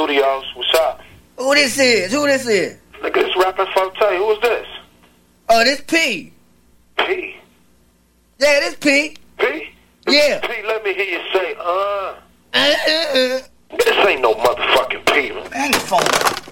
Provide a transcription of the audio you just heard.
studios. What's up? Who this is? Nigga, this rapping Forte. Who is this? Oh, this P. P? Yeah, this P. P? Yeah. P, let me hear you say, This ain't no motherfucking P. Hang the phone up.